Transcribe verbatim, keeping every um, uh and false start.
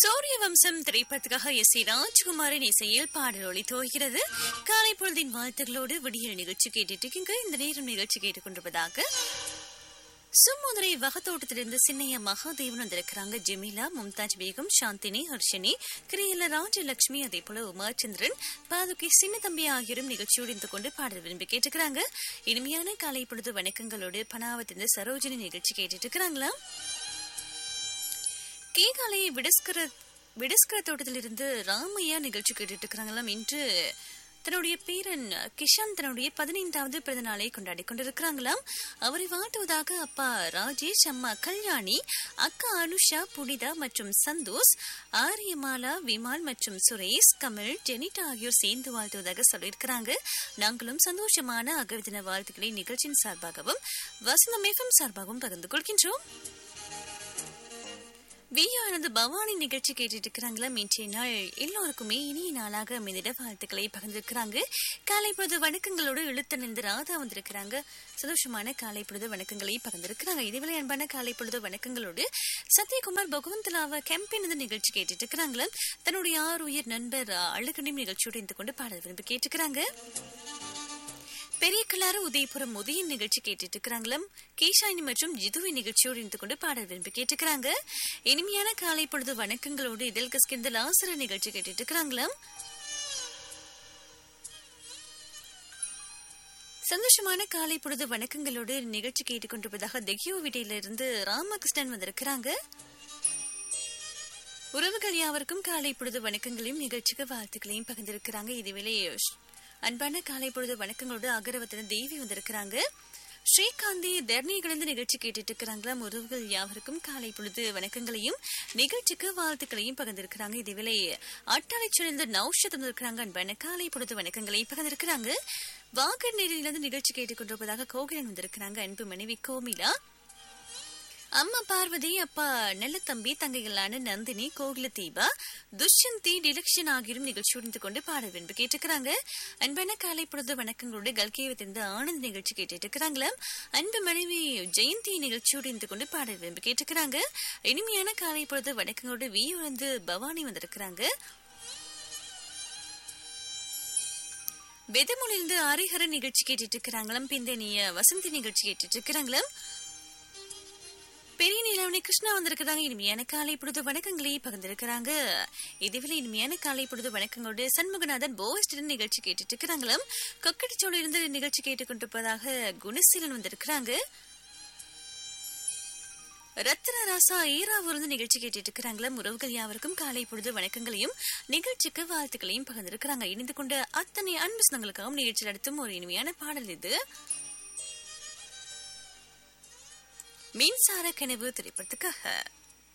சூரிய வம்சம் திரைப்படத்துக்காக எஸ் ஏ ராஜ்குமாரின் இசையில் பாடல் ஒளி தோகிறது. காலை பொழுதின் வாழ்த்துகளோடு விடியல் நிகழ்ச்சி கேட்டுட்டு இருக்கீங்க. இந்த நேரம் நிகழ்ச்சி கேட்டுக்கொண்டிருப்பதாக சும்முதிரை வகத்தோட்டத்திலிருந்து சின்னைய மகாதேவன் வந்திருக்கிறாங்க. ஜெமிலா, மும்தாஜ் பேகம், சாந்தினி, ஹர்ஷினி, கிரியல ராஜலட்சுமி, அதே போல உமாச்சந்திரன், பாதுகி, சின்ன தம்பி ஆகியோரும் நிகழ்ச்சியோடு இருந்து கொண்டு பாடல் விரும்பி கேட்டுக்கிறாங்க. இனிமையான காலை பொழுது வணக்கங்களோடு பனாவத்திலிருந்து சரோஜினி நிகழ்ச்சி கேட்டுட்டு இருக்கிறாங்களா. கேகாலை விடஸ்கர விடஸ்கர தோட்டத்திலிருந்து ராமையா நிகழ்ச்சி கேட்டுட்டு இருக்கிறாங்களாம். இன்று தன்னுடைய பேரன் கிஷான் தன்னுடைய பதினைந்தாவது பிறந்த நாளை கொண்டாடி கொண்டிருக்கிறாங்களாம். அவரை வாழ்த்துவதாக அப்பா ராஜேஷ், அம்மா கல்யாணி, அக்கா அனுஷா, புனிதா மற்றும் சந்தோஷ், ஆரியமாலா, விமால் மற்றும் சுரேஷ், கமல், ஜெனிட்டா ஆகியோர் சேர்ந்து வாழ்த்துவதாக சொல்லியிருக்கிறாங்க. நாங்களும் சந்தோஷமான அகவிதின வாழ்த்துக்களை நிகழ்ச்சியின் சார்பாகவும் வசந்தம் எஃப்எம் சார்பாகவும் பகிர்ந்து கொள்கின்றோம். வியானது பவானி நிகழ்ச்சி கேட்டுட்டு இருக்கிறாங்களா. இன்றைய நாள் எல்லோருக்குமே இனிய நாளாக அமைந்திட வாழ்த்துக்களை பகிர்ந்திருக்கிறாங்க. காலை பொழுது வணக்கங்களோடு இழுத்தணிந்து ராதா வந்திருக்கிறாங்க. சந்தோஷமான காலை பொழுது வணக்கங்களை பகிர்ந்திருக்கிறாங்க. இதுவரை அன்பான காலை பொழுது வணக்கங்களோடு சத்யகுமார் பகவந்தலாவ கேம்பெயின் நிகழ்ச்சி கேட்டுட்டு இருக்கிறாங்களா. தன்னுடைய ஆறு உயிர் நண்பர் அழுகணியும் நிகழ்ச்சியோடு இருந்து கொண்டு பாடல் விரும்பி கேட்டுக்கிறாங்க. பெரிய கிளாறு உதயபுரம் உதயம் நிகழ்ச்சி கேட்டுட்டு இருக்கிறாங்களாம். கேஷாயினி மற்றும் ஜிதுவி நிகழ்ச்சியோடு இருந்து கொண்டு பாடல் விரும்பி கேட்டுக்கிறாங்க. இனிமையான காலை பொழுது வணக்கங்களோடு இதழ் கஸ்கிந்த லாசர நிகழ்ச்சி கேட்டுட்டு இருக்கிறாங்களாம். சந்தோஷமான காலை பொழுது வணக்கங்களோடு நிகழ்ச்சி கேட்டுக்கொண்டிருப்பதாக தெகியோ வீட்டிலிருந்து ராமகிருஷ்ணன் வந்திருக்கிறாங்க. உறவுகள் யாவருக்கும் காலை பொழுது வணக்கங்களையும் நிகழ்ச்சிக்கு வாழ்த்துக்களையும் பகிர்ந்திருக்கிறாங்க. இதுவேளை அன்பான காலை பொழுது வணக்கங்களோடு அகரவத்தின தேவி வந்திருக்கிறாங்க. ஸ்ரீகாந்தி தர்ணிகளிருந்து நிகழ்ச்சி கேட்டுட்டு இருக்கிறாங்களா. உறவுகள் யாவருக்கும் காலை பொழுது வணக்கங்களையும் நிகழ்ச்சிக்கு வாழ்த்துக்களையும் பகிர்ந்திருக்கிறாங்க. இதுவேளை அட்டாளைச்சிலிருந்து நௌஷத் வந்திருக்கிறாங்க. அன்பான காலை பொழுது வணக்கங்களை பகிர்ந்திருக்கிறாங்க. வாகர் நேரிலிருந்து நிகழ்ச்சி கேட்டுக்கொண்டிருப்பதாக கோகிலன் வந்திருக்கிறாங்க. அன்பு மனைவி கோமிலா, அம்மா பார்வதி, அப்பா நெல்லத்தம்பி, தங்கைகளான நந்தினி, கோகில தீபா, துஷ்யந்தி, டிலக்ஷன் ஆகியோரும் நிகழ்ச்சி இருந்து கொண்டு பாடல் விரும்பி கேட்டுக்கிறாங்க. அன்பான காலை பொழுது வணக்கங்களோடு கல்கேவத்திலிருந்து ஆனந்த் நிகழ்ச்சி கேட்டுட்டு இருக்கிறாங்களா. அன்பு மனைவி ஜெயந்தி நிகழ்ச்சியோடு இருந்து கொண்டு பாடல் விரும்பி கேட்டுக்கிறாங்க. இனிமையான காலை பொழுது வணக்கங்களோடு வீருந்து பவானி வந்திருக்கிறாங்க. வெதமொழியிலிருந்து ஆரிஹர நிகழ்ச்சி கேட்டுட்டு இருக்கிறாங்களாம். பிந்தனிய வசந்தி நிகழ்ச்சி கேட்டுட்டு இருக்கிறாங்களாம். பெரிய நீலவணி கிருஷ்ணா வந்திருக்கிறாங்க. இனிமையான காலை பொழுது வணக்கங்களை பகிர்ந்திருக்கிறாங்க. இதுவில் இனிமையான காலை பொழுது வணக்கங்களோடு சண்முகநாதன் போஸ்டன் நிகழ்ச்சி கேட்டுட்டு இருக்கிறாங்களாம். கொக்கடிச்சோடு இருந்து நிகழ்ச்சி கேட்டுக்கொண்டிருப்பதாக குணசீலன் வந்திருக்கிறாங்க. ரத்ன ராசா ஈராவிலிருந்து நிகழ்ச்சி கேட்டுட்டு இருக்கிறாங்களாம். உறவுகள் யாவருக்கும் காலை பொழுது வணக்கங்களையும் நிகழ்ச்சிக்கு வாழ்த்துக்களையும் பகிர்ந்திருக்கிறாங்க. இணைந்து கொண்ட அத்தனை அன்பு சொந்தங்களுக்காகவும் நிகழ்ச்சியில் அடுத்தும் ஒரு இனிமையான பாடல் இது மின்சார கனவு திரைப்படத்துக்காக.